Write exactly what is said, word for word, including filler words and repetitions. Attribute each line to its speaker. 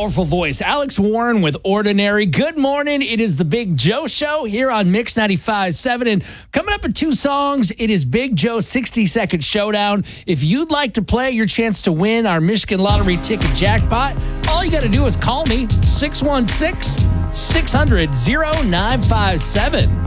Speaker 1: powerful voice. Alex Warren with Ordinary. Good morning. It is the Big Joe Show here on Mix ninety-five point seven. And coming up in two songs, it is Big Joe's sixty second Showdown. If you'd like to play your chance to win our Michigan Lottery ticket jackpot, all you got to do is call me six one six, six hundred, oh nine five seven.